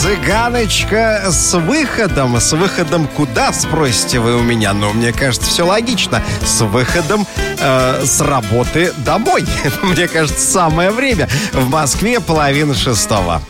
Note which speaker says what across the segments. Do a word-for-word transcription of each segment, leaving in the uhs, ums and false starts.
Speaker 1: цыганочка с выходом. С выходом куда, спросите вы у меня? Ну, мне кажется, все логично. С выходом э, с работы домой. Мне кажется, самое время. В Москве половина шестого.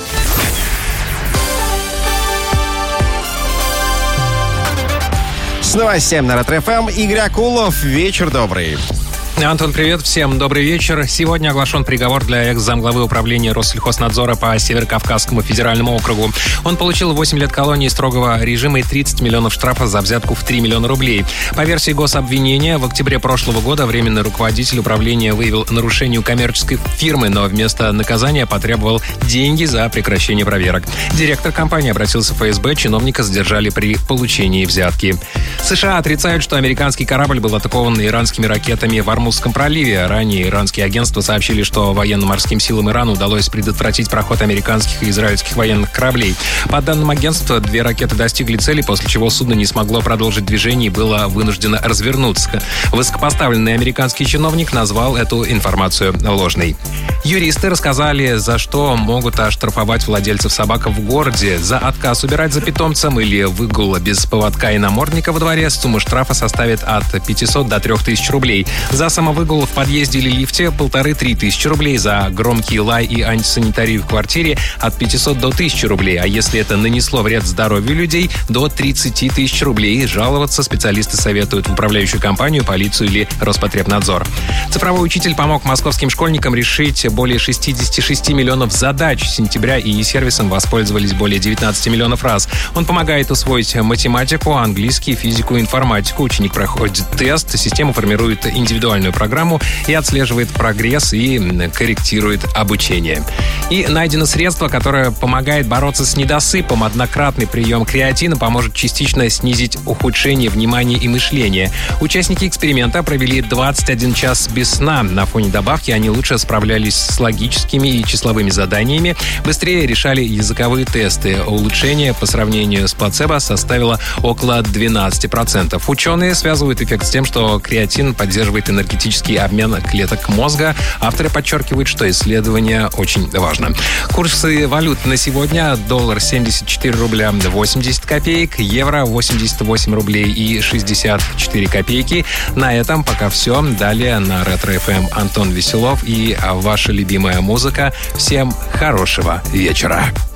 Speaker 1: С новостями на Ретро-ФМ Игорь Акулов. Вечер добрый.
Speaker 2: Антон, привет всем. Добрый вечер. Сегодня оглашен приговор для экс-замглавы управления Россельхознадзора по Северокавказскому федеральному округу. Он получил восемь лет колонии строгого режима и тридцать миллионов штрафа за взятку в три миллиона рублей. По версии гособвинения, в октябре прошлого года временный руководитель управления выявил нарушение у коммерческой фирмы, но вместо наказания потребовал деньги за прекращение проверок. Директор компании обратился в эф эс бэ, чиновника задержали при получении взятки. США отрицают, что американский корабль был атакован иранскими ракетами в Ормузском проливе. Ранее иранские агентства сообщили, что военно-морским силам Ирана удалось предотвратить проход американских и израильских военных кораблей. По данным агентства, две ракеты достигли цели, после чего судно не смогло продолжить движение и было вынуждено развернуться. Высокопоставленный американский чиновник назвал эту информацию ложной. Юристы рассказали, за что могут оштрафовать владельцев собак в городе. За отказ убирать за питомцем или выгул без поводка и намордника во дворе сумма штрафа составит от пятисот до трёх тысяч рублей. За самовыгул в подъезде или лифте полторы-три тысячи рублей. За громкий лай и антисанитарию в квартире от пятисот до тысячи рублей. А если это нанесло вред здоровью людей, до тридцати тысяч рублей. Жаловаться специалисты советуют в управляющую компанию, полицию или Роспотребнадзор. Цифровой учитель помог московским школьникам решить более шестьдесят шесть миллионов задач с сентября, и сервисом воспользовались более девятнадцать миллионов раз. Он помогает усвоить математику, английский, физику, информатику. Ученик проходит тест, система формирует индивидуальную программу и отслеживает прогресс и корректирует обучение. И найдено средство, которое помогает бороться с недосыпом. Однократный прием креатина поможет частично снизить ухудшение внимания и мышления. Участники эксперимента провели двадцать один час без сна. На фоне добавки они лучше справлялись с логическими и числовыми заданиями, быстрее решали языковые тесты. Улучшение по сравнению с плацебо составило около двенадцать процентов. Ученые связывают эффект с тем, что креатин поддерживает энергетический обмен клеток мозга. Авторы подчеркивают, что исследование очень важно. Курсы валют на сегодня: доллар семьдесят четыре рубля восемьдесят копеек, евро восемьдесят восемь рублей и шестьдесят четыре копейки. На этом пока все. Далее на Ретро-ФМ Антон Веселов и ваша любимая музыка. Всем хорошего вечера.